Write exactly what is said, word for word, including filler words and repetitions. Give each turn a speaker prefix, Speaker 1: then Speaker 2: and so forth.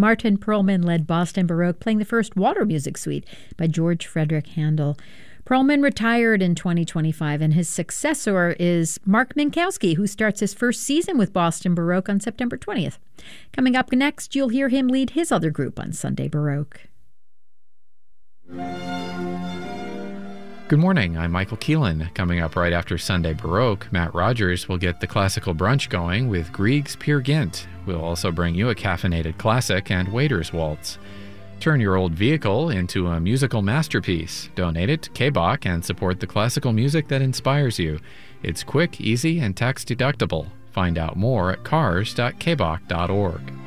Speaker 1: Martin Perlman led Boston Baroque, playing the first Water Music Suite by George Frederick Handel. Perlman retired in twenty twenty-five, and his successor is Mark Minkowski, who starts his first season with Boston Baroque on September twentieth. Coming up next, you'll hear him lead his other group on Sunday Baroque.
Speaker 2: Good morning, I'm Michael Keelan. Coming up right after Sunday Baroque, Matt Rogers will get the classical brunch going with Grieg's Peer Gynt. We'll also bring you a caffeinated classic and Waiter's Waltz. Turn your old vehicle into a musical masterpiece. Donate it to K B O C and support the classical music that inspires you. It's quick, easy, and tax-deductible. Find out more at cars dot k b o c dot org.